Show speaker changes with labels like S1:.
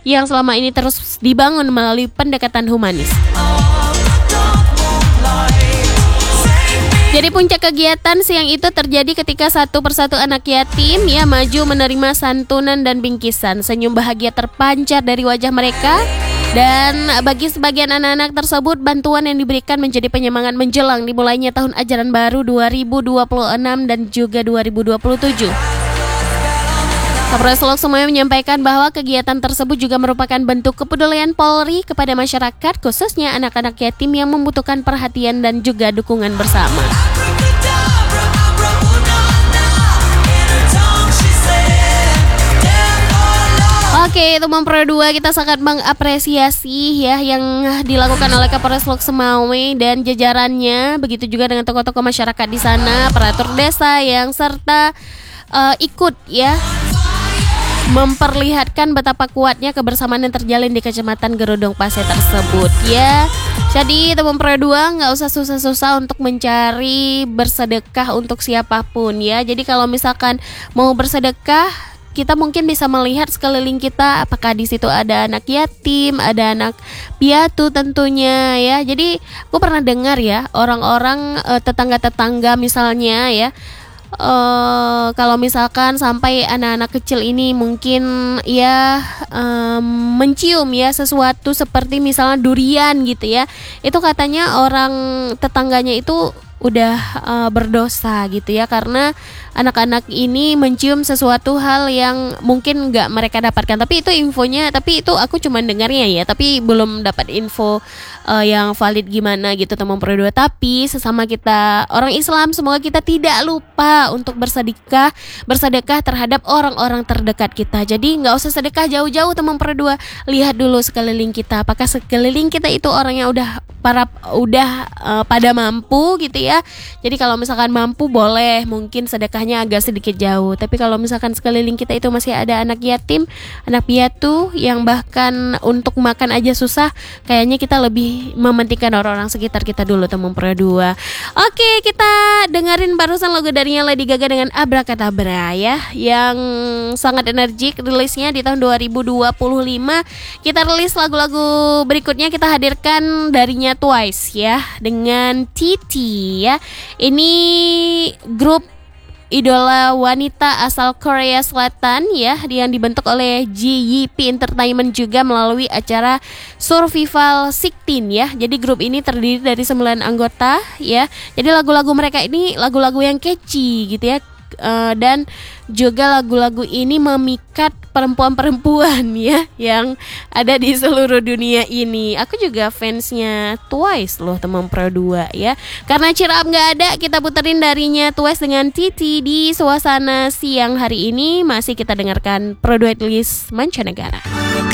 S1: yang selama ini terus dibangun melalui pendekatan humanis. Jadi puncak kegiatan siang itu terjadi ketika satu persatu anak yatim ya maju menerima santunan dan bingkisan. Senyum bahagia terpancar dari wajah mereka. Dan bagi sebagian anak-anak tersebut, bantuan yang diberikan menjadi penyemangat menjelang dimulainya tahun ajaran baru 2026 dan juga 2027. Kapolres Loksmawe semuanya menyampaikan bahwa kegiatan tersebut juga merupakan bentuk kepedulian Polri kepada masyarakat, khususnya anak-anak yatim yang membutuhkan perhatian dan juga dukungan bersama. Oke, teman Pro 2, kita sangat mengapresiasi ya yang dilakukan oleh Kapolres Loksmawe dan jajarannya, begitu juga dengan tokoh-tokoh masyarakat di sana, aparatur desa yang serta ikut ya memperlihatkan betapa kuatnya kebersamaan yang terjalin di Kecamatan Gerudong Pase tersebut ya. Jadi teman Pro 2 nggak usah susah-susah untuk mencari bersedekah untuk siapapun ya. Jadi kalau misalkan mau bersedekah, kita mungkin bisa melihat sekeliling kita apakah di situ ada anak yatim, ada anak piatu tentunya ya. Jadi aku pernah dengar ya orang-orang tetangga-tetangga misalnya ya, kalau misalkan sampai anak-anak kecil ini mungkin ya mencium ya sesuatu seperti misalnya durian gitu ya, itu katanya orang tetangganya itu udah berdosa gitu ya, karena anak-anak ini mencium sesuatu hal yang mungkin nggak mereka dapatkan. Tapi itu infonya, tapi itu aku cuma dengarnya ya, tapi belum dapat info yang valid gimana gitu teman Pro 2. Tapi sesama kita orang Islam, semoga kita tidak lupa untuk bersedekah terhadap orang-orang terdekat kita. Jadi nggak usah sedekah jauh-jauh teman Pro 2, lihat dulu sekeliling kita, apakah sekeliling kita itu orang yang udah pada mampu gitu ya. Jadi kalau misalkan mampu boleh mungkin sedekahnya agak sedikit jauh. Tapi kalau misalkan sekeliling kita itu masih ada anak yatim, anak piatu yang bahkan untuk makan aja susah, kayaknya kita lebih mementingkan orang-orang sekitar kita dulu teman Pro 2. Oke, kita dengerin barusan lagu darinya Lady Gaga dengan Abracadabra ya, yang sangat energik rilisnya di tahun 2025. Kita rilis lagu-lagu berikutnya, kita hadirkan darinya Twice ya dengan Titi ya. Ini grup idola wanita asal Korea Selatan ya, yang dibentuk oleh JYP Entertainment juga melalui acara Survival 16 ya. Jadi grup ini terdiri dari 9 anggota ya. Jadi lagu-lagu mereka ini lagu-lagu yang catchy gitu ya. Dan juga lagu-lagu ini memikat perempuan-perempuan ya yang ada di seluruh dunia ini. Aku juga fansnya Twice loh teman Pro 2 ya. Karena cheer up gak ada, kita puterin darinya Twice dengan Titi di suasana siang hari ini. Masih kita dengarkan Pro 2 list mancanegara.